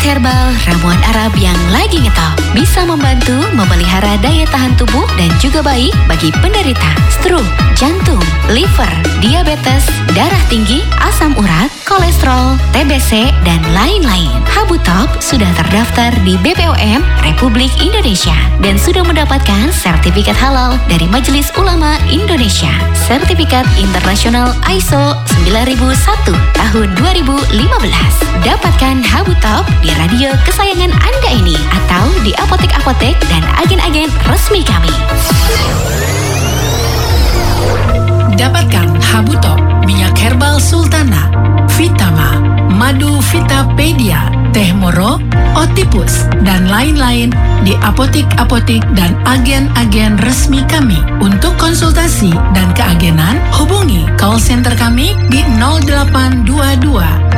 Herbal ramuan Arab yang lagi ngetop bisa membantu memelihara daya tahan tubuh dan juga baik bagi penderita stroke, jantung, liver, diabetes, darah tinggi, asam urat, kolesterol, TBC, dan lain-lain. Habu Top sudah terdaftar di BPOM Republik Indonesia dan sudah mendapatkan sertifikat halal dari Majelis Ulama Indonesia, sertifikat internasional ISO 9001 tahun 2015. Dapatkan Habu Top di radio kesayangan Anda ini atau di apotek-apotek dan agen-agen resmi kami. Dapatkan Habu Top, minyak herbal Sultana, Vitama, madu Vitapedia, teh moro, Otipus, dan lain-lain di apotek-apotek dan agen-agen resmi kami. Untuk konsultasi dan keagenan, hubungi call center kami di 0822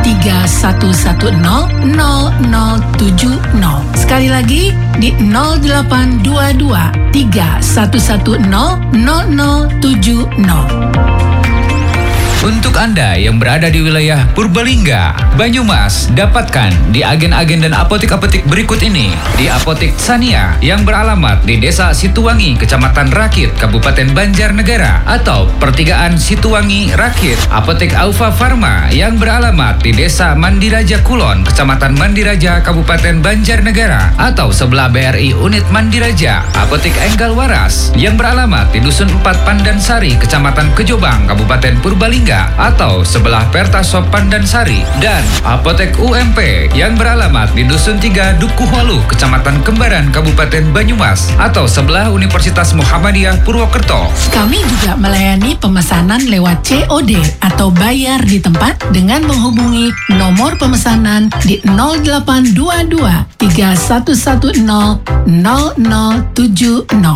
3110 0070. Sekali lagi di 0822 3110 0070. Untuk Anda yang berada di wilayah Purbalingga, Banyumas, dapatkan di agen-agen dan apotek-apotek berikut ini. Di Apotek Sania yang beralamat di Desa Situwangi, Kecamatan Rakit, Kabupaten Banjarnegara, atau Pertigaan Situwangi, Rakit. Apotek Aufa Farma yang beralamat di Desa Mandiraja Kulon, Kecamatan Mandiraja, Kabupaten Banjarnegara, atau sebelah BRI Unit Mandiraja. Apotek Enggal Waras yang beralamat di Dusun 4 Pandansari, Kecamatan Kejobang, Kabupaten Purbalingga, atau sebelah Pertasop Pandansari. Dan Apotek UMP yang beralamat di Dusun 3 Dukuhwalu, Kecamatan Kembaran, Kabupaten Banyumas, atau sebelah Universitas Muhammadiyah Purwokerto. Kami juga melayani pemesanan lewat COD atau bayar di tempat dengan menghubungi nomor pemesanan di 0822 3110 0070.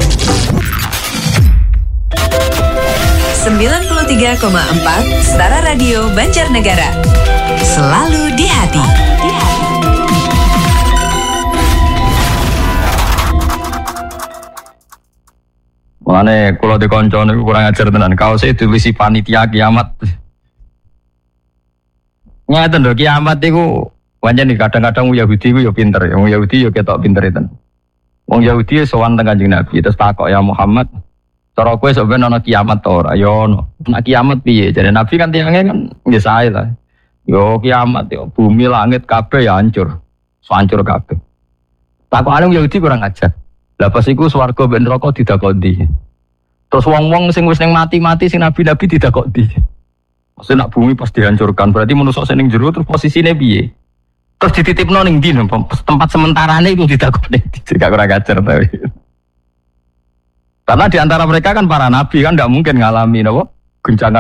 93,4 Setara Radio Banjarnegara. Selalu di hati. Mulane kula dikonco niku kurang ajar tenan. Kaose dilisi panitia kiamat. Ngeten lho, kiamat iku pancen kadang-kadang wong Yahudi ku ya pinter, wong Yahudi ya ketok pinter itu. Wong Yahudi sowan teng Kanjeng Nabi terus takok ya Muhammad, cara kowe sok ben ana kiamat ta ora? Ya ono. Nek kiamat piye? Jadi Nabi kan tiange kan nggih sae lah. Yo kiamat yo bumi langit kabeh ya hancur. Hancur kabeh. Takokane Yahudi kurang ajar. Lah pas iku swarga ben neraka didakoni. Terus wong-wong sing wis ning mati-mati sing nabi-nabi didakoni. Maksudnya nak bumi pas dihancurkan berarti manusa sing ning jero terus posisine piye? Terus dititipno ning ndi tempat sementarane itu didakoni. Gak kurang ajar tapi. Karena di antara mereka kan para nabi kan tidak mungkin ngalami guncangan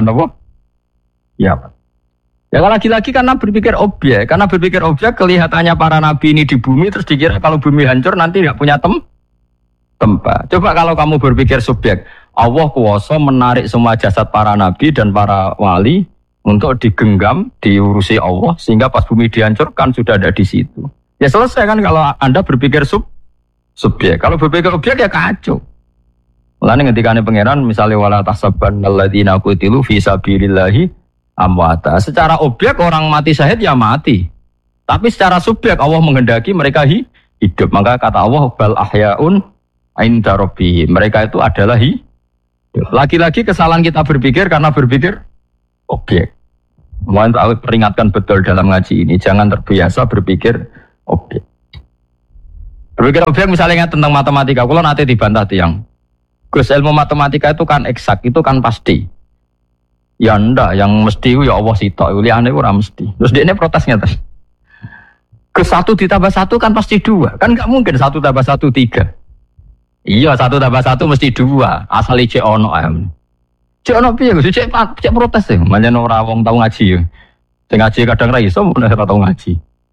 ya. Ya lagi-lagi karena berpikir objek, kelihatannya para nabi ini di bumi terus dikira kalau bumi hancur nanti tidak punya tempat. Coba kalau kamu berpikir subjek, Allah kuwasa menarik semua jasad para nabi dan para wali untuk digenggam, diurusi Allah sehingga pas bumi dihancurkan sudah ada di situ. Ya selesai kan kalau Anda berpikir subjek. Kalau berpikir objek ya kacau. Mulane ngendikane pangeran misalnya wala tahsabanna alladziina qutilu fi sabilillahi amwata. Secara objek orang mati syahid ya mati. Tapi secara subjek Allah menghendaki mereka hidup. Maka kata Allah bal ahyaun 'inda rabbihim. Mereka itu adalah hidup. Lagi-lagi kesalahan kita berpikir karena berpikir objek. Mohon tahu peringatkan betul dalam ngaji ini, jangan terbiasa berpikir objek. Berpikir objek misalnya tentang matematika, kalau nanti dibantah tiang. Gus, ilmu matematika itu kan eksak, itu kan pasti. Ya ndak, yang mesti itu ya Allah sitok, liyane ora mesti. Terus dia ini protesnya terus. Gus 1 ditambah 1 kan pasti 2. Kan enggak mungkin 1 tambah 1 3. Iya, 1 tambah 1 mesti 2. Asal cek ono ayam. Cek ono piye Gus? Cek protes sih. Manjen ora wong tau ngaji ya. Sing ngaji kadang ra iso mun ora tau ngaji.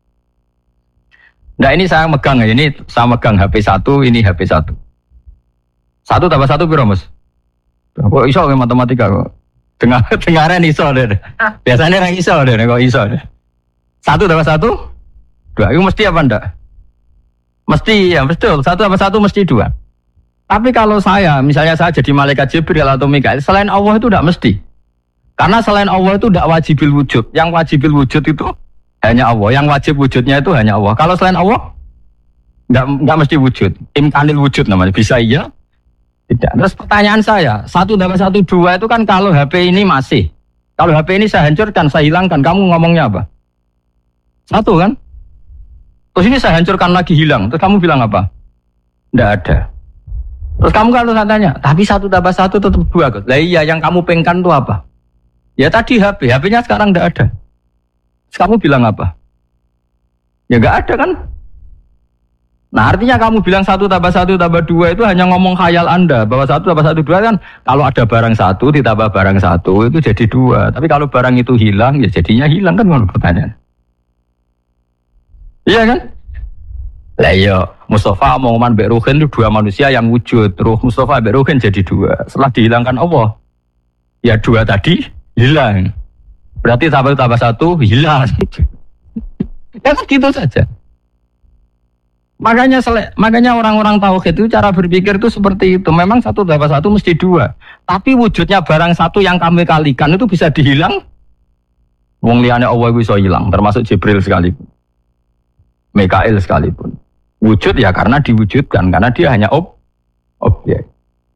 Nah ini saya megang ya, ini saya megang HP 1, ini HP 1. 1 tambah 1 piro Mas? Kok iso ke matematika kok? Dengaran iso deh. Biasanya ra iso deh kok iso deh. 1 tambah 1 2. Itu mesti apa ndak? Mesti ya, betul. 1 tambah 1 mesti 2. Tapi kalau misalnya saya jadi malaikat Jibril atau Mikail, selain Allah itu tidak mesti. Karena selain Allah itu tidak wajibil wujud. Yang wajibil wujud itu hanya Allah. Yang wajib wujudnya itu hanya Allah. Kalau selain Allah, enggak mesti wujud. Imkanil wujud namanya. Bisa iya, tidak. Terus pertanyaan saya, 1 tambah 1 2 itu kan kalau HP ini masih. Kalau HP ini saya hancurkan, saya hilangkan, kamu ngomongnya apa? 1 kan? Terus ini saya hancurkan lagi hilang. Terus kamu bilang apa? Tidak ada. Terus kamu kalau saya tanya, tapi 1 tambah 1 tetap 2. Lah iya, yang kamu pengen itu apa? Ya tadi HP. HP-nya sekarang tidak ada. Terus kamu bilang apa? Ya nggak ada kan? Nah artinya kamu bilang 1 tambah 1 tambah 2 itu hanya ngomong khayal Anda. Bahwa 1 tambah 1 2 kan kalau ada barang 1 ditambah barang 1 itu jadi 2. Tapi kalau barang itu hilang ya jadinya hilang kan menurut pertanyaan. Iya kan? Lah iya, Mustafa mau ngomong Mbak Ruhin itu 2 manusia yang wujud. Ruh Mustafa Mbak Ruhin jadi 2. Setelah dihilangkan Allah, ya 2 tadi hilang. Berarti tambah 1 hilang. Ya kan gitu saja. Makanya orang-orang tauhid itu cara berpikir itu seperti itu. Memang 1 tambah 1 mesti 2. Tapi wujudnya barang 1 yang kami kalikan itu bisa dihilang. Wong liyane Allah bisa hilang, termasuk Jibril sekalipun. Mikail sekalipun. Wujud ya karena diwujudkan, karena dia hanya objek.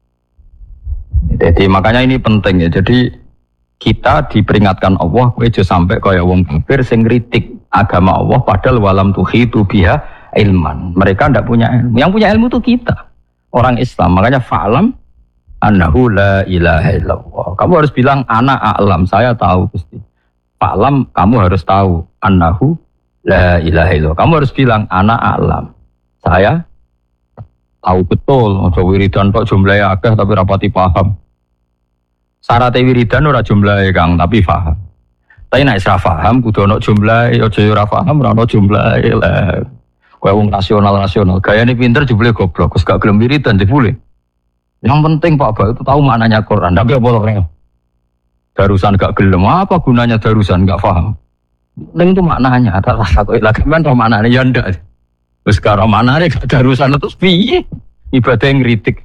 Jadi makanya ini penting ya. Jadi kita diperingatkan Allah, kowe aja sampai kaya wong kafir sing ngritik agama Allah padahal walam tuhitu biha ilman. Mereka tidak punya ilmu. Yang punya ilmu itu kita, orang Islam. Makanya fa'lam annahu la ilaha illallah. Kamu harus bilang ana a'lam, saya tahu Gusti. Fa'lam, kamu harus tahu annahu la ilaha illallah. Kamu harus bilang ana a'lam. Saya tahu betul, aja wiridan tok jumlahe akeh tapi rapati paham. Syaratnya wiridan ora jumlahe Kang, tapi paham. Tapi nek ora paham kudu ana jumlahe, aja ora paham ora ana jumlahe lah. Kowe wong rasional, gayane pinter jebule goblok, wis gak gelem wiridan jebule. Yang penting Pak Ba itu tahu maknanya Quran, tapi apa ora. Darusan gak gelem, apa gunanya darusan gak paham. Ning itu maknanya, tak rasa kok lagi men ro maknane ya ndak. Wis karo manane gak darusan terus piye? Ibadah ngritik.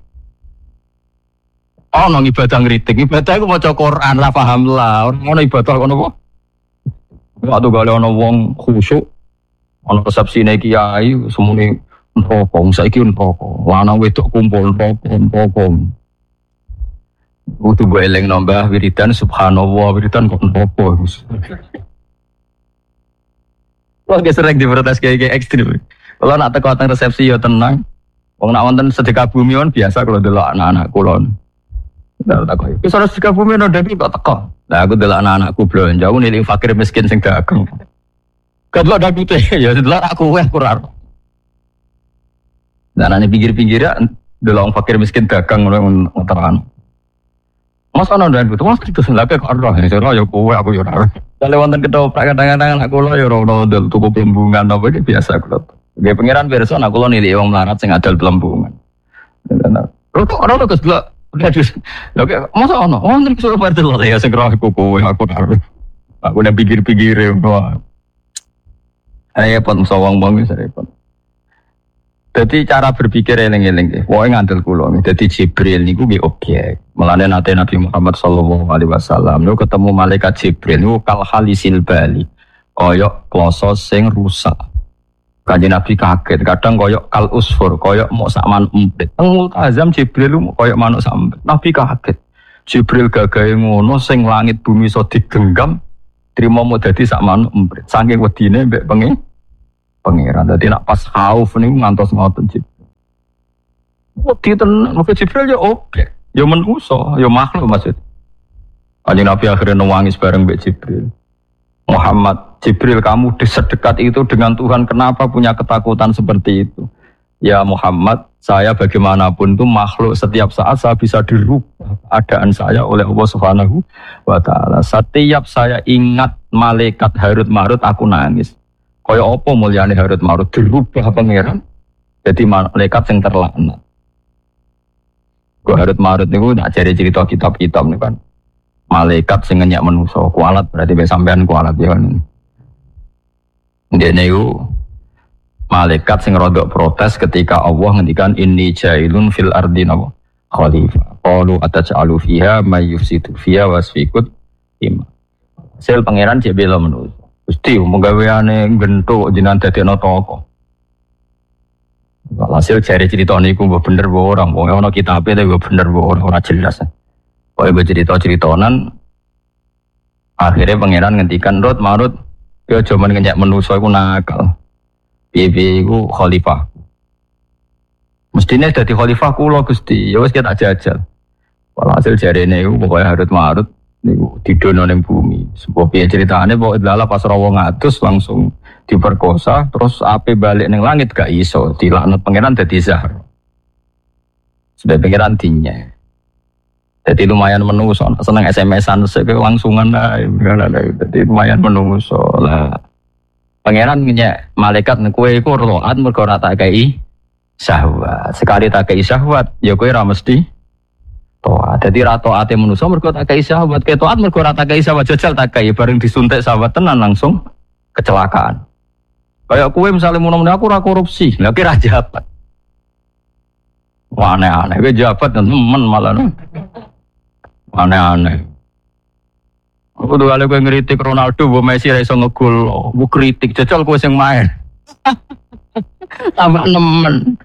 Oh, nang ibadah ngritik. Ibadah iku maca Quran lah paham lah. Ora ngono ibadah ngono apa? Waktu gale ana wong khusyuk, ana resepsine kiai semune neraka, saiki neraka. Lanang wedok kumpul neraka. Kudu mbok eling nambah wiridan subhanallah, wiridan kok neraka. Wah, sering diprotes kayak ekstrim. Kalau nak teko teng resepsi ya tenang. Wong nak wonten sedekah bumi on biasa kalau delok anak-anak kula. Ndak takok. Wis ora sedekah bumi no Dewi kok teko. Lah aku delok anak-anakku blonjo, aku nilik fakir miskin sing dagang. Kadlok dakute ya delok aku weh kurang. Dan ane pinggir-pinggir delok fakir miskin dagang ngono terang. Mas ana ndak butuh mas itu selake kok ora ya kowe aku ya ora. Kalau wonten ketoprak kadang-kadang aku lho ya ora ndel tuku plembungan apa iki biasa kula. Nggih pangeran pirsa aku lho nilik wong melarat sing adol plembungan. Ora kok delok lho kok masa ono wonten suruh padel ya sing ora aku kowe aku ora. Aku nek pikir-pikir ngono. Ayo pon sawang-wang wis repot. Jadi cara berpikir eling-eling wae ngandel kula. Dadi Jibril niku nggih objek. Mulane nate Nabi Muhammad sallallahu alaihi wasallam niku ketemu malaikat Jibril niku kal halisil bali. Koyok kloso sing rusak. Kanjeng Nabi kaget, kadang koyok kal usfur, koyok mok sak manuk emprit. Teng Azam Jibril koyok manuk sak emprit. Nabi kaget. Jibril gagahe ngono sing langit bumi iso digenggam, trimo mau dadi sak manuk emprit. Saking wedine mbek pangeran. Dadi nak pas khauf niku ngantos ngoten Jibril. Wedi tenan, mok Jibril ya objek, ya manusa, ya makhluk maksud. Kanjeng Nabi akhirnya nangis bareng mbek Jibril. Muhammad, Jibril kamu sedekat itu dengan Tuhan, kenapa punya ketakutan seperti itu? Ya Muhammad, saya bagaimanapun itu makhluk, setiap saat saya bisa dirubah keadaan saya oleh Allah Subhanahu wa Ta'ala. Setiap saya ingat malaikat Harut Marut, aku nangis. Kaya apa mulyane Harut Marut dirubah pangeran jadi malaikat yang terlaknat. Kok Harut Marut niku nak cari cerita kitab-kitab niku kan. Malaikat sing ngenyak manusa, kualat berarti mek sampean kualat ya. Dene iku malaikat sing rodok protes ketika Allah ngendikan inni jailun fil ardi nawa khalifah. Qalu ataj'alu fiha may yufsidu fiha wasfikut ima. Sel pangeran jek bela manusa. Gusti penggaweane gentuk jenengan dadekno toko. Hasil cari cerita niku mbok bener mbok ora, wong ana kitabe tapi mbok bener mbok ora jelas. Pokoke mbok cerita-ceritonan akhirnya pangeran ngendikan marut yo aja men ngenyek manusa iku nakal. Piye-piye iku khalifah. Mestine dadi khalifah kula Gusti, ya wis tak jajal. Walhasil jarene iku pokoke harut marut niku didono ning bumi. Sebab piye ceritane pokoke lala pas rawa ngatus langsung diperkosa terus ape balik ning langit gak iso dilaknat pangeran dadi zahar. Sudah pangeran dinya. Jadi lumayan menungso seneng SMS-an sik langsungan ae. Jadi lumayan menungso lah. Pangeran nyek malaikat kowe iku roat mergo ora tak kei syahwat. Sekali tak kei syahwat ya kowe ora mesti toat. Dadi ra taate menungso mergo tak kei syahwat. Ke toat mergo ora tak kei syahwat jajal tak kei bareng disuntik syahwat tenan langsung kecelakaan. Kayak kue misalnya mudah-mudahan aku ora korupsi, lha kira jabat. Wah aneh-aneh, kue jabat dan temen malah. Aneh-aneh. Aku tuh kali kue ngeritik Ronaldo, bu Messi iso ngegol, bu kritik jajal kue sing main. Tambah nemen.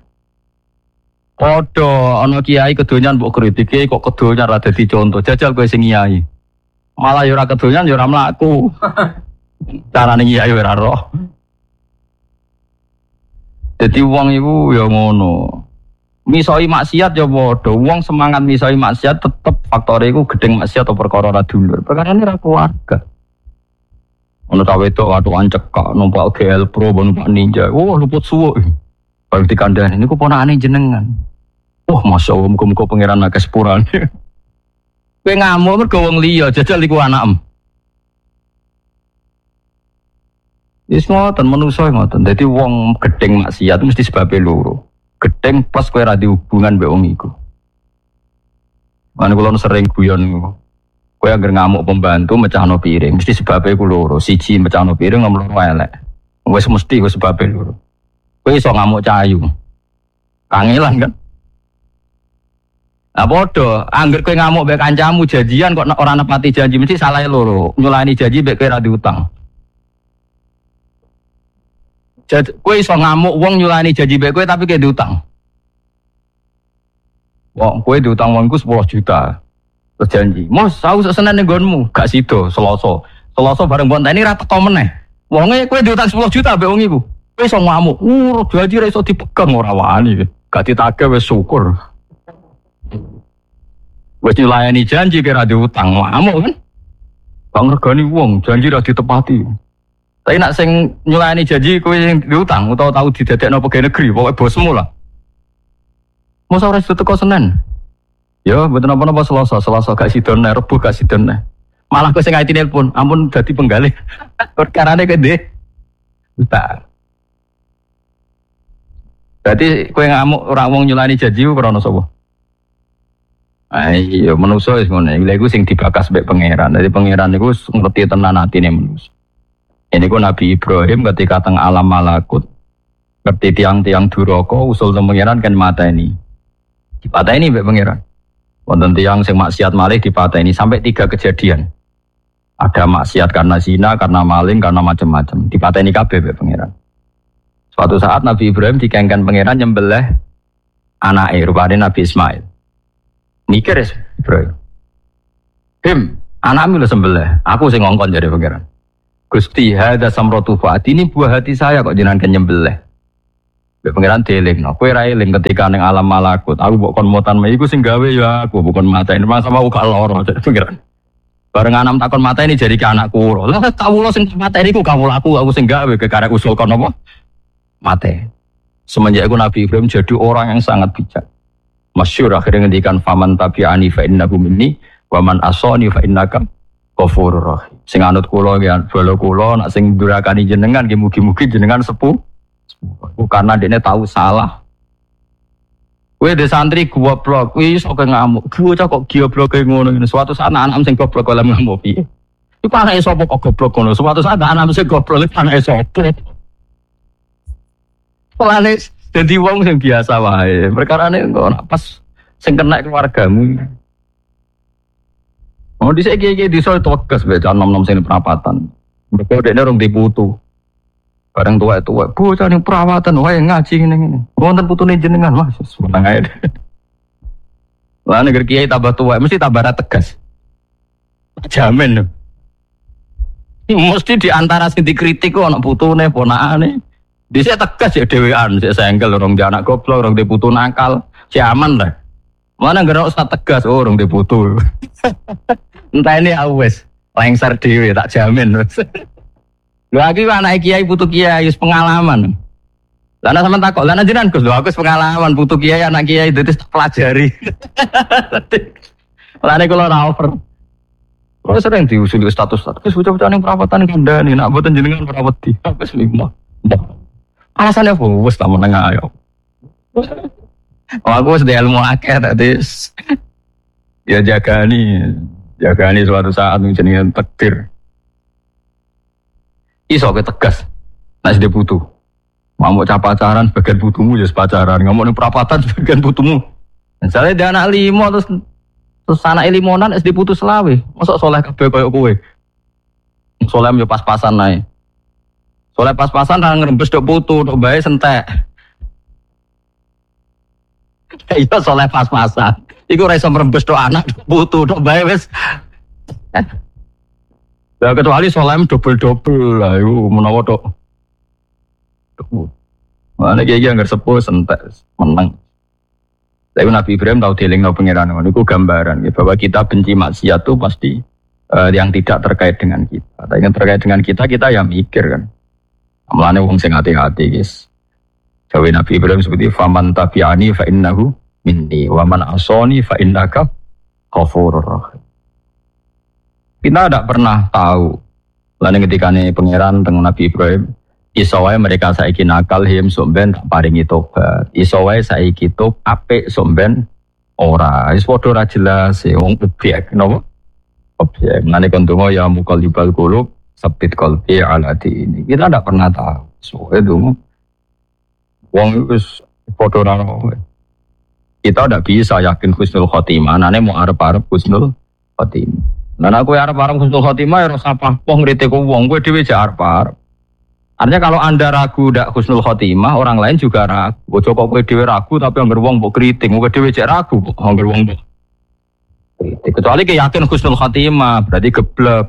Podo, ana kiai kedonyan bu kritik, kok kedonyan ra dadi contoh, jajal kue sing kiai. Malah yo ora kedonyan yo ora mlaku. Carane kiai ora roh. Jadi wong iku ya ngono. Misoi maksiat ya padha. Wong semangat misoi maksiat tetep faktore iku gedeng maksiat atau perkara ra dulur. Perkarane ra keluarga. Ono ta wedok atukan cekak numpak GL Pro numpak Ninja. Oh luput suwuk. Baru dikandani niku ponakane jenengan. Oh masyaallah muga-muga pangeran akeh sepurane. Kowe ngamuk mergo wong liya jajal iku anakem. Wis ngoten manusa ngoten. Dadi wong gedeng maksiat mesti sebabe loro. Gedeng pas kowe ra dihubungan mbek wong iku. Lan kula sering guyon kowe anggere ngamuk pembantu mecahno piring, mesti sebabe iku loro. Siji mecahno piring nomor loro elek. Wis mesti wis sebabe loro. Kowe iso ngamuk cahayu. Kangelan kan? Lah padha, anggere kowe ngamuk mbek kancamu janjian kok ora nepati janji mesti salah loro. Nyulani janji mbek kowe ra diutang. Kowe iso ngamuk wong nyulani janji mbek kowe tapi kowe diutang. Wong kowe diutang wongku 10 juta. Terus janji, "Mos, aku Senin ning nggonmu." Gak sida, Selasa. Selasa bareng bonteni ra teko meneh. Wonge kowe diutang 10 juta mbek wong iku. Kowe iso ngamuk. Janji ra iso dipegang ora wani. Gak ditagih wis syukur. Wis nyulayani janji kira diutang, ngamuk kan? Gak ngergani wong, janji ra ditepati. Tapi nak sing nyulayani janji kowe sing diutang utawa tau didadekno pegawai negeri, pokoke bosmu lah. Mosok ora teko Senin. Ya, mboten apa-apa Selasa gak sidone, Rebo gak sidone. Malah kowe sing ngaiti nelpon, ampun dadi penggalih. Perkarane gede. Utang. Dadi kowe ngamuk ora wong nyulayani janji ku krana sapa? Ayo manusa wis ngono. Lha iku sing dibakas mbek pangeran. Dadi pangeran niku ngerti tenan atine manusa. Ini ku Nabi Ibrahim ketika teng alam malakut ngerti tiang-tiang duraka usul teng pangeran kan mateni. Dipateni mbek pangeran. Wonten tiang sing maksiat malih dipateni sampai 3 kejadian. Ada maksiat karena zina, karena maling, karena macam-macam. Dipateni kabeh mbek pangeran. Suatu saat Nabi Ibrahim dikengken pangeran nyembelih anake rupane Nabi Ismail. Mikir Ibrahim. Anakmu lho sembelih, aku sing ngongkon jare pangeran. Gusti hadza samratu fa'at ini buah hati saya kok jenengan nyembelih. Mbek pangeran delingno, kowe ra eling ketika ning alam malakut. Aku mbok kon motan iku sing gawe ya aku bukan mateni sama uga lara pangeran. Bareng anam takon mateni jari ke anakku. Lah kawula sing mateni ku kawulaku aku sing gawe kekarek usul kon apa? Mate. Semenjak itu Nabi Ibrahim jadi orang yang sangat bijak. Masyhur akhirnya ngendikan faman tabi'ani fa innahu minni wa man asani fa innaka ghafurur rahim. Sing anut kula ya bala kula nek sing durakani jenengan nggih mugi-mugi jenengan sepuh. Karena dene tahu salah. Kowe de santri goblok, kowe iso ngamuk. Bocah kok goblok kaya ngono. Suatu saat anak sing goblok oleh ngamuk piye? Iku anake sapa kok goblok ngono. Suatu saat anak sing goblok anake sapa? Polane dadi wong sing biasa wae. Perkarane kok pas sing kena keluargamu. Oh dhisik iki disa tegas bae nom-nom sing perapatan. Mergo dekne rong diputu. Bareng tuwek-tuwek, bocah ning perawatan wae ngaji ngene-ngene. Wonten putune jenengan, Mas. Seneng ae. Lah nek kiai tambah tuwek mesti tambah ra tegas. Jamin. Mesti di antara sing dikritik kok ana putune, ponakane. Dhisik tegas ya dhewean, sik senggel rong di anak goblok, rong di putu nakal, si aman lah. Mana nggak usah tegas, rong di putu. Entah ini awes, lengser dhewe tak jamin. Lho iki anak kiai putu kiai wis pengalaman. Lah ana sampean takok, lah jenengan Gus, lho aku wis pengalaman putu kiai anak kiai dadi pelajari. Lah nek kula ora over. Kula sering diusuli status. Wis bocah-bocah ning perawatan kandhani, nek mboten jenengan perawati. Wis 5. Alasannya apa? Wis tak meneng ayo. Aku wis ilmu akeh tadi. Ya jagani suatu saat jenengan takdir. Iso ke tegas, nek dia butuh. Mau cap pacaran sebagian butuhmu ya pacaran, ngomong ning perapatan sebagian butuhmu. Misalnya dia anak 5 terus anak 5-an SD putus selawe, mosok soleh kabeh koyo kowe. Soleh yo pas-pasan ae. Soleh pas-pasan ra ngrembes tok putu, tok bae sentek. Iya soleh pas-pasan. Iku ora iso ngrembes tok anak putu, tok bae wis. Ya kecuali solem double-double lah itu menawa tok. Mana kiai yang sepuh sentek menang. Tapi Nabi Ibrahim tahu dilingno pangeran niku gambaran ya, bahwa kita benci maksiat itu pasti yang tidak terkait dengan kita. Tapi yang terkait dengan kita ya mikir kan. Mulane wong sing hati-hati guys. Jawa Nabi Ibrahim seperti faman tabi'ani fa innahu minni wa man asani fa innaka ghafurur rahim. Kita tidak pernah tahu. Lalu ketika ini pangeran tentang Nabi Ibrahim, isowai mereka saiki nakal him somben tak paringi tobat. Isowai saiki top apik somben ora. Is podo ra jelas e wong objek napa? Objek. Nane kontungo ya muqallibal qulub sabit qalbi ala ini. Kita tidak pernah tahu. So itu wong wis podo ra. Kita tidak bisa yakin husnul khotimah. Nane mau arep-arep husnul khotimah. Nah aku arep-arep husnul khotimah ya ora apa ngritik wong kowe dhewe jek arep-arep. Artinya kalau Anda ragu ndak husnul khotimah, orang lain juga ragu. Ojo kok kowe dhewe ragu tapi angger wong mbok kritik, kowe dhewe jek ragu kok angger wong mbok kritik. Kecuali ke yakin husnul khotimah, berarti geblek.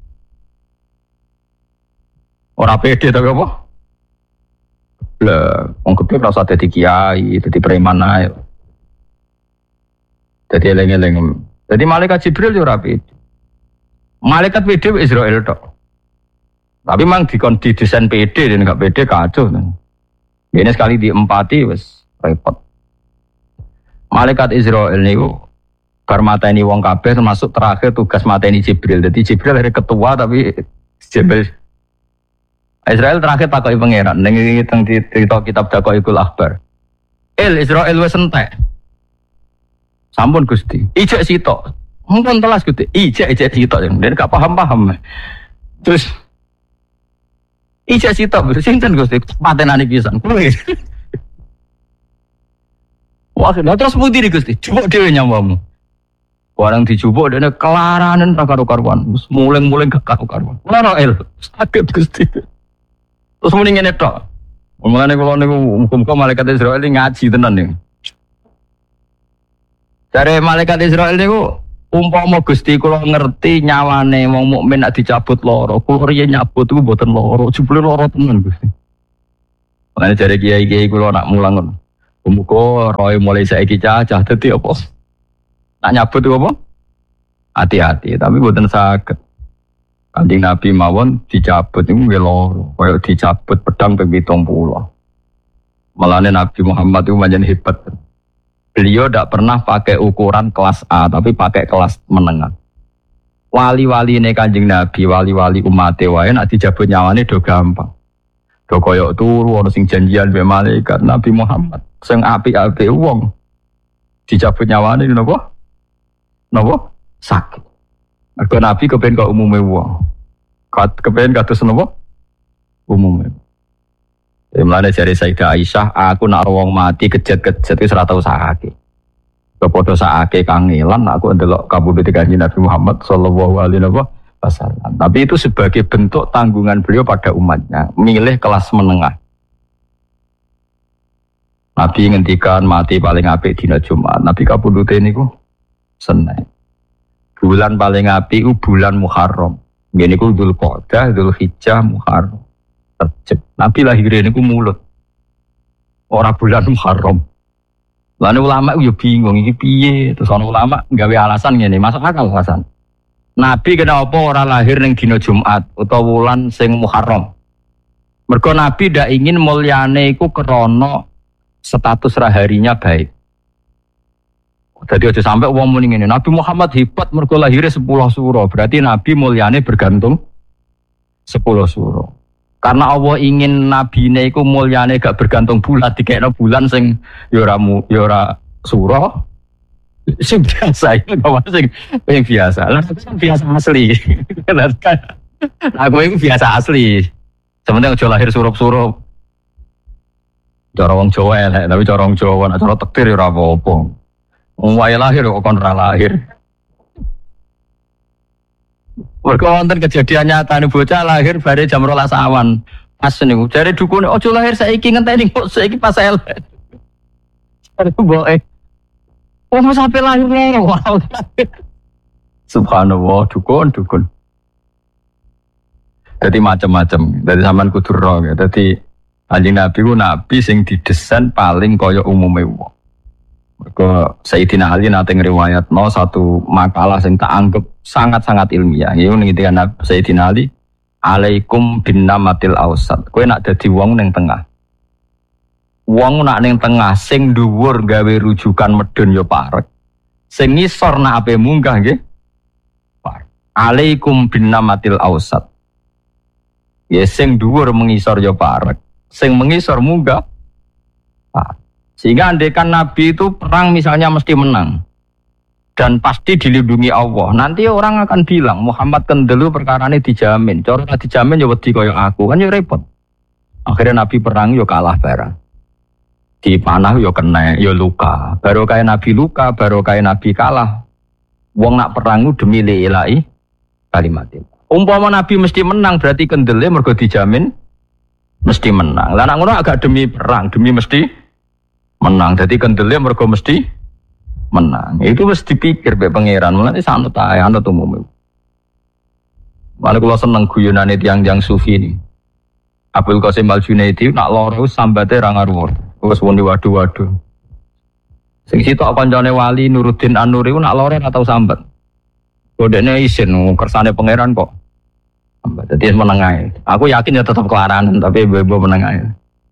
Ora pede tapi apa? Geblek. Wong geblek ora usah dadi kiai, dadi preman ae. Dadi eleng-eleng. Jadi malaikat Jibril yo ora pede. Malaikat PD Israel tok. Tapi memang di desain PD dan enggak PD kacau. Ini sekali diempati wis repot. Malaikat Israel niku bar mateni wong kabeh termasuk terakhir tugas mateni Jibril. Jadi Jibril hari ketua tapi Jibril Israel terakhir takoki pangeran ning teng cerita kitab Daqaiqul Akhbar. Israel wis entek. Sampun Gusti. Ijek sitok. Mumpun telas Gusti, ijek sitok yang dia gak paham. Terus ijek sitok, sinten Gusti, patenane pisan. Wah, terus putih Gusti, jupuk dhewe nyawamu. Barang dijupuk dene kelaranen ra karo-karuan, muleng-muleng gak karo-karuan. Ora el, sakit Gusti. Terus muni ngene tok. Mulane kula niku muga-muga malaikat Israel ngaji tenan nih. Dari malaikat Israel niku umpama Gusti kula ngerti nyawane wong mukmin nek dicabut loro, kula riyen nyabut iku mboten loro, jebule loro tenan Gusti. Mulane jare kiai-kiai kula nak mulang ngono. Muga roe mulai saiki cacah dadi apa? Nak nyabut iku apa? Hati-hati, tapi mboten saged. Kanjeng Nabi mawon dicabut niku nggih loro, kaya dicabut pedang ping 70. Mulane Nabi Muhammad itu pancen hebat. Beliau tidak pernah pakai ukuran kelas A, tapi pakai kelas menengah. Wali-wali ini Kanjeng Nabi, wali-wali umat wae nak dijabut nyawane do gampang. Do koyok turu, ono sing janjian be malaikat. Nabi Muhammad, sing apik-apik wong dijabut nyawane napa? Napa? Sakit. Mergo Nabi kepen kok umume wong. Kepen kados napa? Umume. Mulane jare Sayyidah Aisyah, aku nak wong mati kejet-kejet wis ora tau sakake. Kepodo sakake kangelan aku ndelok kabudute Kanjeng Nabi Muhammad sallallahu alaihi pasaran. Tapi itu sebagai bentuk tanggungan beliau pada umatnya, milih kelas menengah. Nabi ngendikan mati paling apik dina Jumat. Nabi kapundhute niku Senin. Bulan paling apik ku bulan Muharram. Ngene niku Dzulqa'dah, Dzulhijjah, Muharram. Rejab. Nabi lahir niku mulut. Ora bulan Muharram. Lah ulama yo bingung iki piye? Terus ana ulama gawe alasan ngene, masuk akal alasan. Nabi kenapa ora lahir ning dina Jumat utawa wulan sing Muharram? Mergo Nabi ndak ingin mulyane iku krana status raharinya baik. Jadi aja sampai wong muni ngene, Nabi Muhammad hebat mergo lahirnya 10 suro. Berarti Nabi mulyane bergantung 10 suro. Karena Allah ingin nabine iku mulyane gak bergantung bulan, dikekno bulan sing ya ora suro. Sing biasa itu sing biasa. Lah biasa asli. Aku itu biasa asli. Sementing aja lahir surup-surup. Cara wong Jawa elek, tapi cara wong Jawa nek cara takdir ora apa-apa. Wong wae lahir kok kon ora lahir. Mergo wonten kejadian nyata nih bocah lahir bare jam 12 awan. Pas niku jare dukune aja lahir saiki ngenteni kok saiki pas elek. Jare mboke. Oh sampai lahir lho. Subhanallah, dukun. Jadi macam-macam. Dari zaman kudu ro ya. Dadi Kanjeng Nabi ku nabi sing didesain paling kaya umume wong. Mergo Sayyidina Ali nate ngriwayatno satu makalah sing tak anggap sangat-sangat ilmiah. Iku ngendikan Sayyidina Ali, "Alaikum binnamatil ausat." Kowe nak dadi wong ning tengah. Wong nak ning tengah sing dhuwur gawe rujukan medun ya parek. Sing ngisor nak ape munggah nggih. Alaikum binnamatil ausat. Ya sing dhuwur mengisor ya parek. Sing mengisor munggah. Sehingga andekan Nabi itu perang misalnya mesti menang dan pasti dilindungi Allah. Nanti orang akan bilang Muhammad kendelu perkarane dijamin. Cara dijamin ya wedi kaya aku kan ya repot. Akhirnya Nabi perang ya kalah barang. Di panah ya kena ya luka. Baru kaya Nabi luka, baru kaya Nabi kalah. Wong nak perang demi lillahi kalimatin. Umpama Nabi mesti menang berarti kendele mergo dijamin mesti menang. Lah nek ngono agak demi perang, demi mesti menang. Jadi kendele mergo mesti menang. Itu mesti dipikir mbek pangeran. Mulane sanut ae anut umum. Malah kula seneng guyonane tiyang-tiyang sufi ini. Abdul Qasim Al-Junaidi nak loro sambate ra ngaruh. Wis muni waduh-waduh. Sing sitok kancane wali Nuruddin An-Nuri nak loro ora tau sambat. Kodene isin kersane pangeran kok. Sambat. Dadi meneng ae. Aku yakin ya tetep kelaranan tapi ibu meneng ae.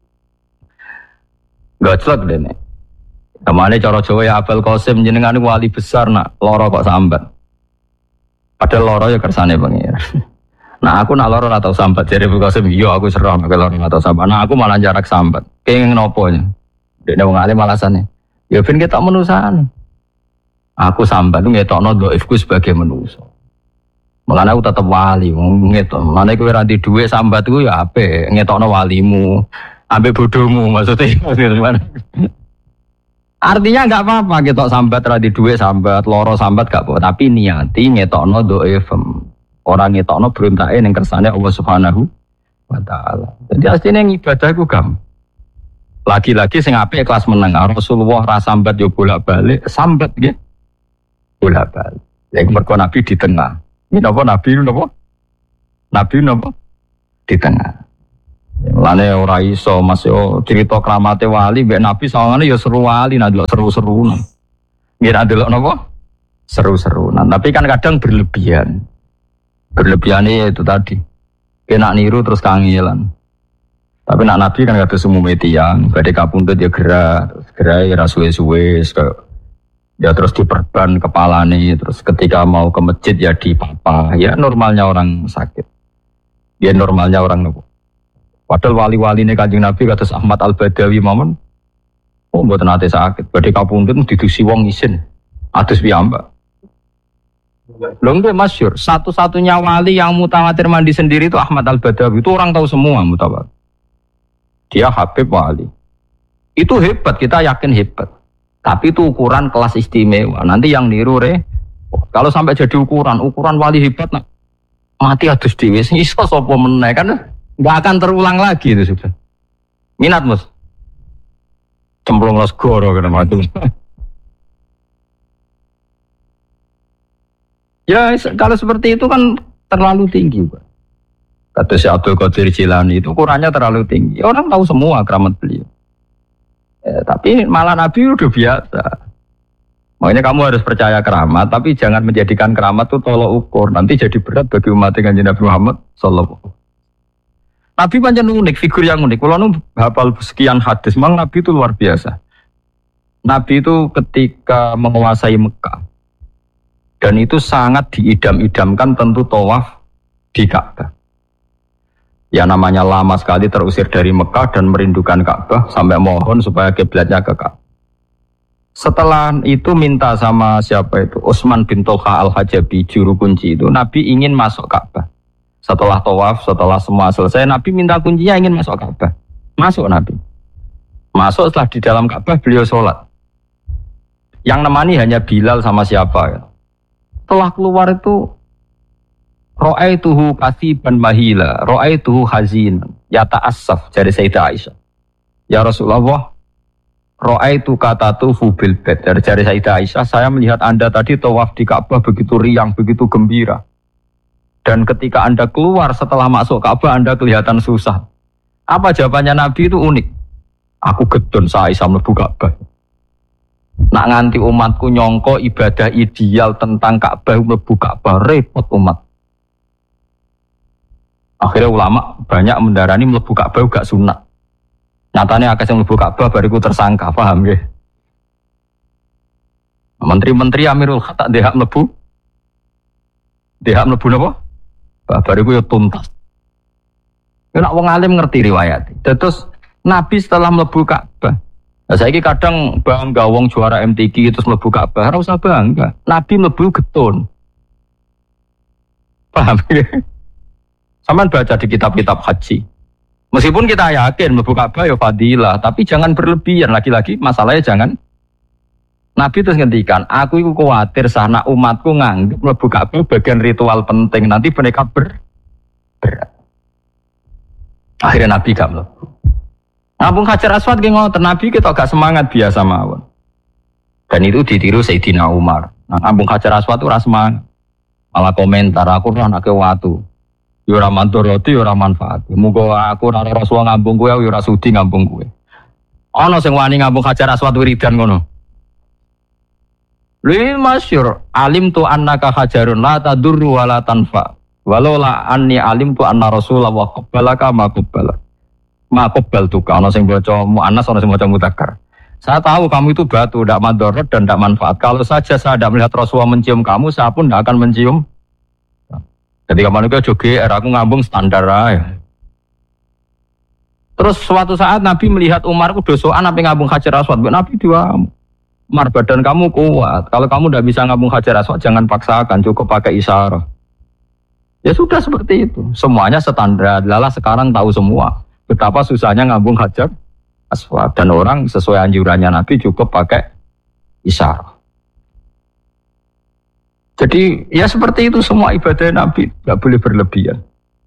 Goclok dene. Kamane cara Jawa ya Abdul Qasim jenengan wali besar nak loro kok sambat. Padahal loro ya kersane pangeran. Nah aku nak loro ora tau sambat jare Abdul Qasim, iya aku serah nek loro ora tau sambat. Nah aku malah jarak sambat. Kenging nopo nya? Dene wong alim alasane. Ya ben ketok menusane. Aku sambat ku ngetokno dhaifku sebagai manusa. Mulane aku tetep wali wong ngetok. Mulane kowe ora di dhuwit sambat ku ya apik, ngetokno walimu. Ambek bodohmu maksudnya gimana? Artinya enggak apa-apa ketok sambat ra di dhuwit sambat, loro sambat gak apa, tapi niati ngetokno dhaifem. Ora ngetokno berontake ning kersane Allah Subhanahu wa taala. Jadi asline ibadah iku gampang. Lagi-lagi sing apik kelas menengah. Rasulullah ra sambat yo bolak-balik, sambat nggih. Bolak-balik. Ya mergo Nabi di tengah. Ini napa Nabi napa? Nabi napa? Di tengah. Lane ora iso Mas yo cerita kramate wali mbek Nabi sawangane ya seru wali nak delok seru-seruan. Nggih nak delok napa? Seru-seruan. Tapi kan kadang berlebihan. Berlebihane itu tadi. Kena niru terus kangelan. Tapi nak Nabi kan kados umume tiyang, badhe kapuntut ya gerak ora suwe-suwe ya terus diperban kepalane terus ketika mau ke masjid ya dipapa. Ya normalnya orang sakit. Ya normalnya orang nopo. Padahal wali-wali ini Kanjeng Nabi kados Ahmad Al-Badawi mawon. Oh mboten nate sakit. Badhe kapuntut didusi wong isin. Atus piyambak. Lho nggih masyhur, satu-satunya wali yang mutawatir mandi sendiri itu Ahmad Al-Badawi. Itu orang tahu semua mutawatir. Dia Habib wali. Itu hebat, kita yakin hebat. Tapi itu ukuran kelas istimewa. Nanti yang niru kalau sampai jadi ukuran wali hebat nah. Mati adus dhewe sing iso sapa meneh kan enggak akan terulang lagi itu sudah. Minat Mus. Cemplung los goro kena mati. Ya kalau seperti itu kan terlalu tinggi, Pak. Kata Syekh Abdul Qadir Jilani itu ukurannya terlalu tinggi. Orang tahu semua keramat beliau. Tapi malah Nabi udah biasa. Makanya kamu harus percaya keramat, tapi jangan menjadikan keramat itu tolok ukur. Nanti jadi berat bagi umat Kanjeng Nabi Muhammad sallallahu. Nabi pancen unik, figur yang unik. Kalau nu hafal sekian hadis, memang Nabi itu luar biasa. Nabi itu ketika menguasai Mekah, dan itu sangat diidam-idamkan tentu tawaf di Ka'bah. Ya namanya lama sekali terusir dari Mekah dan merindukan Ka'bah sampai mohon supaya kiblatnya ke Ka'bah. Setelah itu minta sama siapa itu? Utsman bin Tolha al-Hajabi, juru kunci itu. Nabi ingin masuk Ka'bah. Setelah tawaf, setelah semua selesai, Nabi minta kuncinya ingin masuk Ka'bah. Masuk Nabi. Masuk setelah di dalam Ka'bah beliau sholat. Yang nemani hanya Bilal sama siapa ya. Setelah keluar itu ra'aituhu kasiban mahila, ra'aituhu hazinan, yata'assaf, dari Sayyidah Aisyah. Ya Rasulullah, ra'aitu katatufu bil bait, dari Sayyidah Aisyah, saya melihat Anda tadi tawaf di Ka'bah begitu riang, begitu gembira. Dan ketika Anda keluar setelah masuk Ka'bah, Anda kelihatan susah. Apa jawabannya Nabi itu unik. Aku gedon saya Aisyah mlebu Ka'bah. Nak nganti umatku nyongko ibadah ideal tentang Ka'bah mlebu Ka'bah, repot umat. Akhirnya ulama banyak mendarani mlebu Ka'bah gak sunat. Nyatanya akeh sing mlebu Ka'bah bariku tersangka, paham nggih? Menteri-menteri Amirul Khat tak ndek hak mlebu. Ndek hak mlebu napa? Bariku yo tuntas. Nek wong alim ngerti riwayat. Terus Nabi setelah mlebu Ka'bah. Nah, saiki kadang bangga wong juara MTQ terus mlebu Ka'bah, ora usah bangga. Nabi mlebu getun. Paham ya? Saman baca di kitab-kitab haji. Meskipun kita yakin mlebu Ka'bah ya fadilah, tapi jangan berlebihan. Lagi-lagi masalahnya jangan. Nabi terus ngendikan, aku iku kuwatir sana umatku nganggep mlebu Ka'bah bagian ritual penting, nanti mereka berat. Akhirnya Nabi gak mlebu. Ngambung Hajar Aswad ki ngoten, Nabi kita gak semangat biasa mawon. Dan itu ditiru Sayyidina Umar. Nah, ngambung Hajar Aswad itu ora semangat. Malah komentar, aku ora anake watu. Yo ora mandoroti, yo ora manfaat. Muga aku ora Rasulullah ngambung kowe, yo ora sudi ngambung kowe. Ana sing wani ngambung Hajar Aswad wiridan ngono. Lil masyhur, alim tu annaka hajarun la tadurru wa la tanfa. Walau la anni alim tu anna Rasulullah qabbalaka ma qabbala. Ma qabbaltuka. Ana sing maca muannas, ana sing maca mudzakkar. Saya tahu kamu itu batu, tidak madorot dan tidak manfaat. Kalau saja saya tidak melihat Rasulullah mencium kamu, saya pun tidak akan mencium. Ketika manusia joge, aku ngambung standar aja. Terus suatu saat Nabi melihat Umar ku dosoan Nabi ngambung Hajar Aswad. Nabi dua, Umar badan kamu kuat. Kalau kamu tidak bisa ngambung Hajar Aswad, jangan paksakan, cukup pakai isyarah. Ya sudah seperti itu. Semuanya standar. Lala sekarang tahu semua betapa susahnya ngambung Hajar Aswad. Dan orang sesuai anjurannya Nabi cukup pakai isyarah. Jadi ya seperti itu semua ibadah Nabi, nggak boleh berlebihan.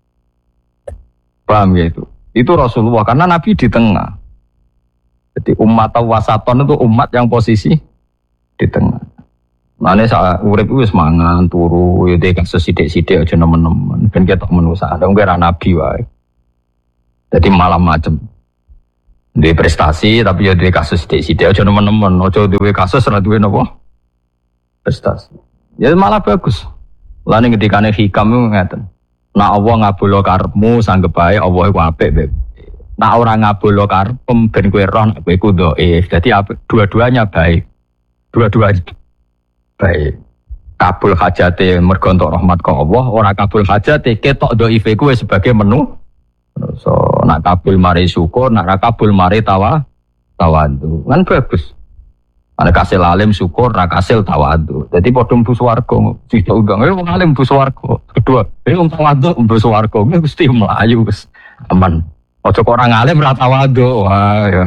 Paham ya itu? Itu Rasulullah karena Nabi di tengah. Jadi umat wasaton itu umat yang posisi di tengah. Mane sak urip wis mangan turu ya kasus sithik-sithik aja nemen-nemen ben ketok manusa. Ada ora Nabi wae. Jadi malam macem. Duwe prestasi tapi ya duwe kasus sithik-sithik aja nemen-nemen, aja duwe kasus ora duwe napa? Prestasi. Ya malah bagus. Lah ning ngendikane hikam ku ngaten. Nek Allah ngabulo karepmu sanggep bae Allah iku apik, Beb. Nek ora ngabulo karepmu ben kowe roh nek kowe iku dhaif. Dadi dua-duanya baik. Dua-duanya baik. Kabul hajate mergo entuk rahmat ka Allah, ora kabul hajate ketok dhaife kowe sebagai menu. So nek kabul mari syukur, nek ora kabul mari tawadhu. Kan bagus. Ana kasil alim syukur, ra kasil tawadhu. Dadi padha mlebu swarga. Sida undang wong alim mlebu swarga. Kedua, wong tawadhu mlebu swarga. Mesti mlayu wis aman. Aja kok orang alim ra tawadhu. Wah ya.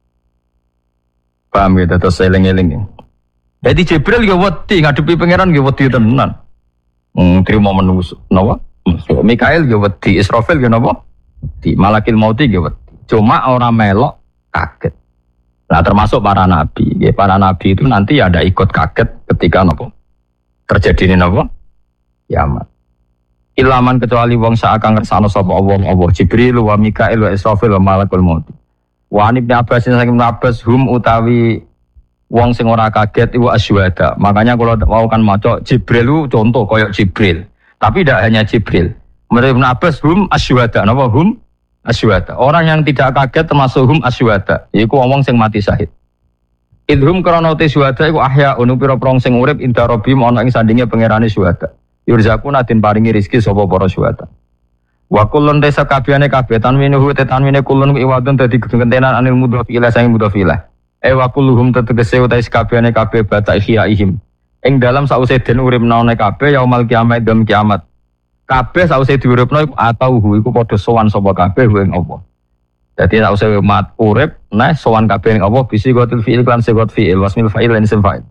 Paham ya terus eling-eling. Jadi Jibril ya wedi ngadepi pangeran ya wedi tenan. Trimo menungso. Napa? Mikail ya wedi, Israfil ya napa? Di Malakil Mauti ya wedi. Cuma orang melok kaget. Nah termasuk para nabi. Ya, para nabi itu nanti ada ikut kaget ketika napa? Terjadi ini napa? Kiamat. Ilaman kecuali wong saakang ngersano sapa Allah Jibril wa Mikail wa Israfil wa Malakul Maut. Wa Ibnu Abbas saking Abbas hum utawi wong sing ora kaget iku asyhada. Makanya kalau mau kan maca Jibril itu contoh koyok Jibril. Tapi tidak hanya Jibril. Menurut Ibnu Abbas hum asyhada. Napa hum asyhada? Orang yang tidak kaget termasuk hum asyhada. Iku wong sing mati syahid. Idhum krana te syuhada iku ahya unu pira-pira sing urip inda rabbihim ana ing sandinge pangerane syuhada. Yurzaquna den paringi rezeki sapa para syuhada. Wa kullun desa kabehane kabeh tanwinu tetanwine kullun iwadun dadi gentenan anil mudhof ila sang mudhof ila. Wa kulluhum tegese utahe kabehane kabeh bata ihyaihim. Ing dalam sause den urip naone kabeh yaumul kiamat dam kiamat. Kabeh sause diuripno iku atauhu iku padha sowan sapa kabeh ing apa. Dadi sause mat urip nah sowan kabeh ing apa bisi gotul fi'il lan sigot fi'il wasmil fa'il lan isim fa'il.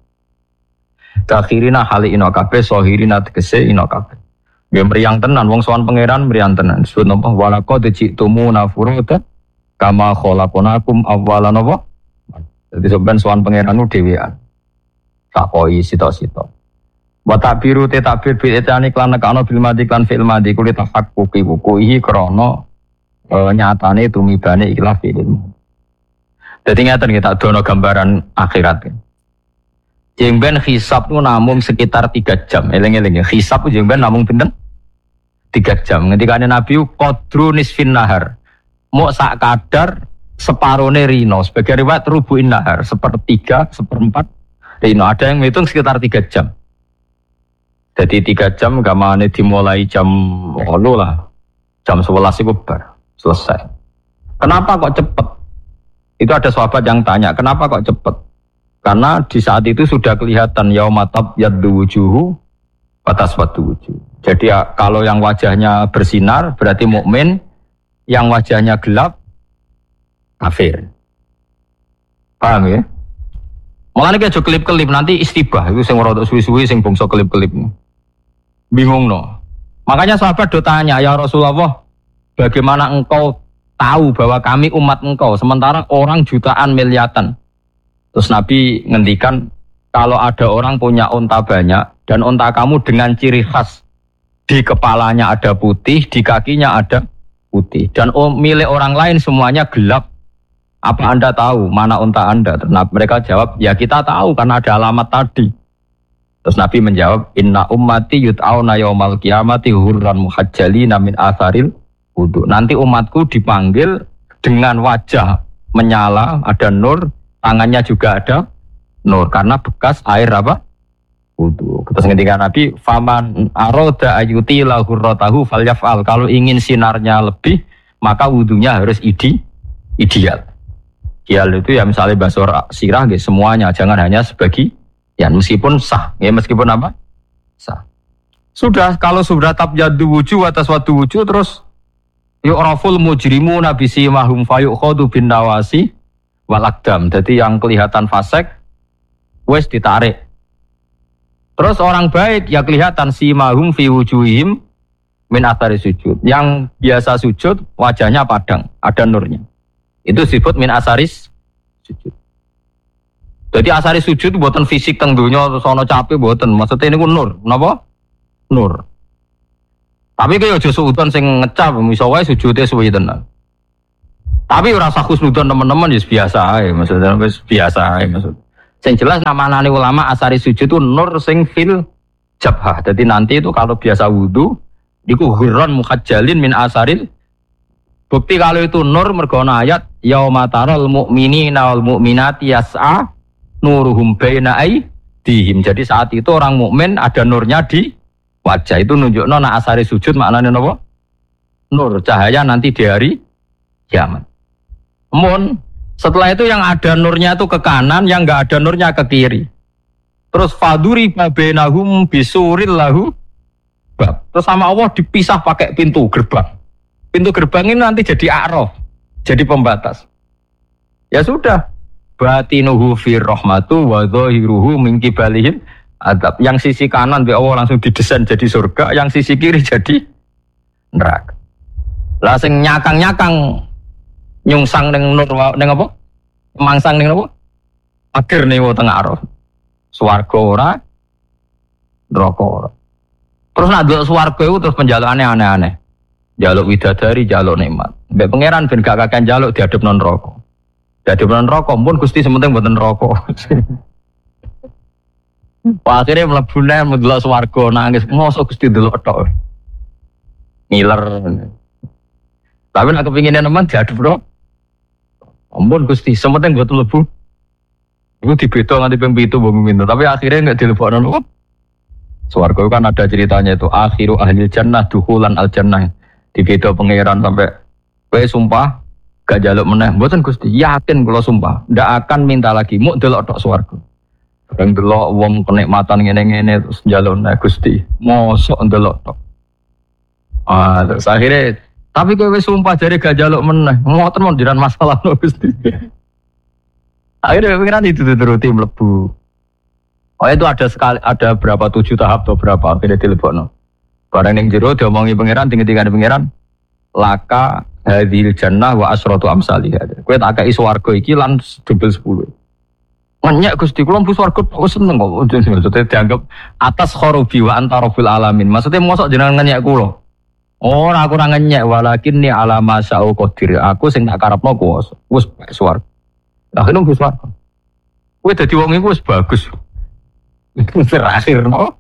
Takhirina hali ina kabeh sohirina tegese ina kabeh. Ya mriyang tenan wong sowan pangeran mriyang tenan. Disebut napa walaqad ji'tumuna furuta kama khalaqnakum awwalan apa. Jadi sampeyan sowan pangeran ku dhewean. Takoi sito-sito. Wa takbiru te takbir bil etani klan nekano bil madi klan fil madi kulit tafakkuki wukuhi krana nyatane tumibane ikhlas fi'il. Dadi ngaten kita dono gambaran akhirat. Jengben hisab itu namung sekitar 3 jam. Eling-eling hisab itu jengben namung pinten? 3 jam. Ngendikane Nabi qadru nisfin nahar. Mok sak kadar separone rino. Sebagai riwayat rubu'in nahar, 1/3, 1/4 rino. Ada yang menghitung sekitar 3 jam. Jadi 3 jam gamane dimulai jam 8 lah. Jam 11 itu bar. Selesai. Kenapa kok cepet? Itu ada sahabat yang tanya, kenapa kok cepet? Karena di saat itu sudah kelihatan yaumatab yaddu wujuhu wataswaddu wujuh. Jadi ya, kalau yang wajahnya bersinar berarti mukmin, yang wajahnya gelap kafir. Paham ya? Makanya kayak kelip-kelip nanti istibah itu sing rodok suwi-suwi sing bangsa kelip-kelip. Bingung no. Makanya sahabat do tanya, ya Rasulullah, bagaimana engkau tahu bahwa kami umat engkau sementara orang jutaan miliatan? Terus Nabi ngendikan kalau ada orang punya unta banyak dan unta kamu dengan ciri khas di kepalanya ada putih, di kakinya ada putih dan milik orang lain semuanya gelap. Apa Anda tahu mana unta Anda? Nah, mereka jawab, ya kita tahu karena ada alamat tadi. Terus Nabi menjawab, inna ummati yut'auna yaumal qiyamati hurran muhajjalina min atharil wudu. Nanti umatku dipanggil dengan wajah menyala, ada nur, tangannya juga ada nur karena bekas air apa? Wudu. Terus ketika Nabi faman aroda ayuti lahurrotahu falyaf'al. Kalau ingin sinarnya lebih maka wudunya harus ideal. Ideal itu ya misalnya basur sirah gitu, semuanya jangan hanya sebagian meskipun sah ya meskipun apa? Sah. Sudah kalau sudah tabyaddu wujuh atas wadu wujuh terus yu'raful mujrimu nabisi mahum fayukhadu bin nawasi walakdam. Jadi yang kelihatan fasik wes ditarik. Terus orang baik ya kelihatan si mahum fi wujuhim min athari sujud. Yang biasa sujud wajahnya padang, ada nurnya. Itu disebut min asaris sujud. Jadi asaris sujud buatan fisik teng dunya sono capek buatan. Maksudnya ini ku nur, napa? Nur. Tapi kaya aja suudon sing ngecap iso wae sujude suwi tenan. Tapi ora usah khusnudon teman-teman ya biasa ae, maksudnya biasa ae maksud. Sing jelas nama-namane ulama asari sujud itu nur sing fil jabhah. Jadi nanti itu kalau biasa wudu iku hurran muhajjalin min asaril. Bukti kalau itu nur mergo ana ayat yauma taral mu'minina wal mu'minati yas'a nuruhum baina aydihim. Jadi saat itu orang mukmin ada nurnya di wajah. Itu nunjukno nek asari sujud maknane napa? Nur, cahaya nanti di hari kiamat. Setelah itu yang ada nurnya itu ke kanan, yang enggak ada nurnya ke kiri. Terus faduri bainahum bisuril lahu bab. Terus sama Allah dipisah pakai pintu gerbang. Pintu gerbang ini nanti jadi a'raf, jadi pembatas. Ya sudah. Batinuhu fir rahmatu wa dhahiruhu min qibalihim adab. Yang sisi kanan bi Allah langsung didesain jadi surga, yang sisi kiri jadi neraka. Lah sing nyakang-nyakang nyungsang ning nur ning apa? Mangsang ning apa? Akhir ning tengah arep. Swarga ora, neraka ora. Terus nak delok swarga iku terus penjalukane aneh-aneh. Jaluk widadari, jaluk nikmat. Mbek pangeran ben gak kakean jaluk diadepno neraka. Diadepno neraka pun Gusti sementing mboten neraka. Akhirnya mlebu neh mendelok swarga nangis, mosok Gusti delok tok. Ngiler. Tapi nek kepingine nemen diadepno. Ampun Gusti, sementing mboten mlebu. Iku dibeto nganti ping 7 mbok minta, tapi akhirnya enggak dilebokno nopo. Swarga kan ada ceritanya itu akhiru ahli jannah dukhulan al jannah. Dibeto pangeran sampai kowe sumpah gak njaluk meneh. Mboten Gusti, yakin kula sumpah, ndak akan minta lagi, muk delok tok swarga. Kadang delok wong kenikmatan ngene-ngene terus njaluk neh Gusti. Mosok ndelok tok. Terus akhirnya tapi kowe wis sumpah jare gak njaluk meneh. Ngoten mon jiran masalah lho Gusti. Akhirnya pikiran itu dituruti mlebu. Oh itu ada berapa 7 tahap atau berapa akhirnya dilebokno. Barang ning jero diomongi pangeran tinggi-tinggi pangeran laka hadhil jannah wa asratu amsalih. Kowe tak kei swarga iki lan double 10. Menyek Gusti kula mlebu swarga kok seneng kok. Maksudnya dianggap atas khorobi wa anta rabbil alamin. Maksudnya mosok jenengan ngenyek kula. Ora aku ora ngenyek walakin ni alama sa'u qadir. Aku sing tak karepno kuwasa. Wis swarga. Akhirnya nunggu swarga. Kowe dadi wong iku wis bagus. Terakhir no?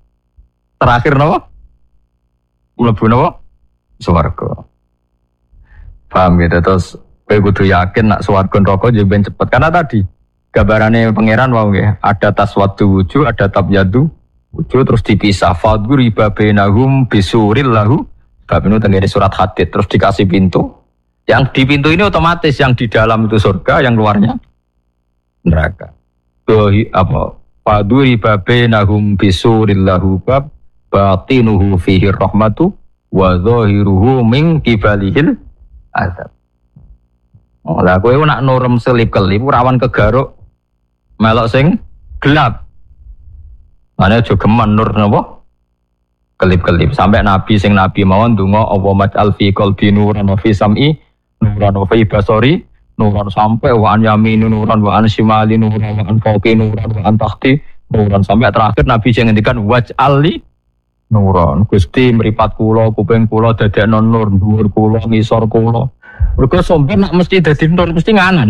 Mlebu napa? Swarga. Paham gitu terus kowe kudu yakin nak swarga neraka yo ben cepet karena tadi gambarane pangeran wae nggih ada taswaddu wujuh ada tabyadu wujuh terus dipisah fadhur riba bainahum bisuril lahu bab itu tengene surat Hadid terus dikasih pintu yang di pintu ini otomatis yang di dalam itu surga yang luarnya neraka. Dohi apa? Faduri babenahum bisuril lahu bab batinuhu fihi rahmatu wa zahiruhu min kibalihil azab. Lah kowe nak nurem selip-kelip rawan kegaruk melok sing gelap. Mane aja geman nur napa? Kelip-kelip sampai nabi sing nabi mawon donga apa maj'al fi qalbi nuran wa fi sam'i nuran wa fi basari nuran sampai wa an yaminu nuran wa an shimali nuran wa an fawqi nuran wa an tahti nuran sampai terakhir Nabi yang ngendikan waj'ali nuran Gusti mripat kula kuping kula dadekno nur dhuwur kula ngisor kula mergo sampeyan nak mesti dadi nur mesti nganan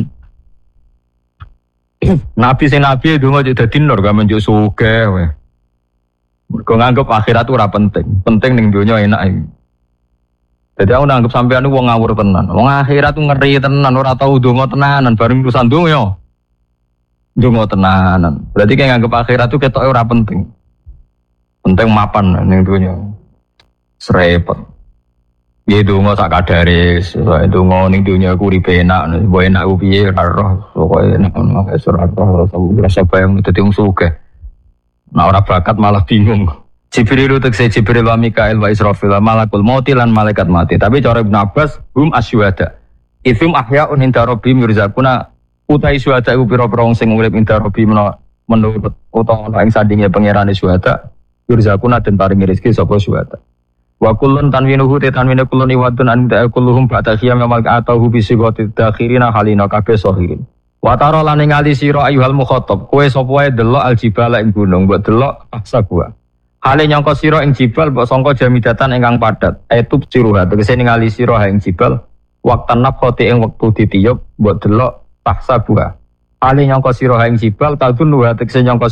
Nabi sing nabi donga dadi nur gak menjuk sugih wae mergo nganggep akhirat ora penting ning donya enak iki. Jadi aku nanggep sampean wong ngawur tenan. Wong akhirat ngeri tenan, ora tau ndonga tenanan bareng urusan donya. Ndonga tenanan. Berarti kayak nganggep akhirat itu ketoke ora penting. Penting mapan ning donya. Srepet. Piye ndonga sak kadare, ndonga ning donya ku uripe enak, mbok enak ku piye ora roh, pokoke enak ngono ae ora roh, rasa bayang dadi wong sugih. Nah ora bakat malah bingung. Jibril tekse Jibril wa Mikail wa Israfil wa malakul mauti lan malaikat mati. Tapi cara Ibnu Abbas hum asyuhada. Ifum ahya'un inda rabbihim yurzaquna utai syuhada iku pira-pira wong sing urip inda rabbihim menurut utawa ing sandinge pangerane syuhada yurzaquna den paringi rezeki sapa syuhada. Wa kullun tanwinuhu tanwinu kullun iwadun an ta'kulluhum ba'da khiyam yamal atahu bi sigati dakhirina halina kabeh sahirin. Wa tara lan ningali sira ayyuhal mukhatab kowe sapa wae delok aljibala ing gunung mbok delok paksa gua. Hale nyangka sira ing jibal mbok sangka jamidatan ingkang padat. Etub siruha tegese ningali sira ing jibal waktan nafkhoti ing wektu ditiup mbok delok paksa buah. Hale nyangka sira ing jibal tadun wa tegese nyangka